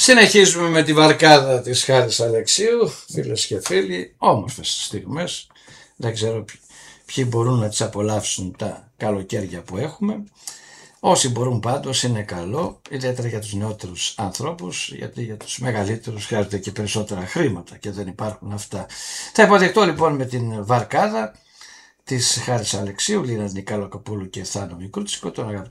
Συνεχίζουμε με τη βαρκάδα της Χάρης Αλεξίου, φίλες και φίλοι, όμορφες στιγμές. Δεν ξέρω ποιοι μπορούν να τις απολαύσουν τα καλοκαίρια που έχουμε. Όσοι μπορούν πάντως είναι καλό, ιδιαίτερα για τους νεότερους ανθρώπους, γιατί για τους μεγαλύτερους χρειάζονται και περισσότερα χρήματα και δεν υπάρχουν αυτά. Θα υποδεχτώ λοιπόν με την βαρκάδα της Χάρης Αλεξίου, Λίνας Νικάλο Καπούλου και Θάνο Μικρούτσικο, τον αγαπητό